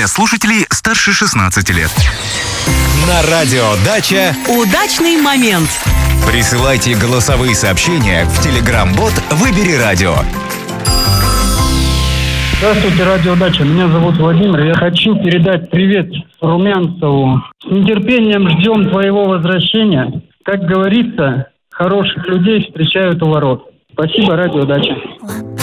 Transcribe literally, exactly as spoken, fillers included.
слушателей старше шестнадцати лет. На радио «Дача» удачный момент. Присылайте голосовые сообщения в Telegram-бот «Выбери радио». Здравствуйте, радио «Дача». Меня зовут Владимир. Я хочу передать привет Румянцеву. С нетерпением ждем твоего возвращения. Как говорится, хороших людей встречают у ворот. Спасибо, радио «Дача».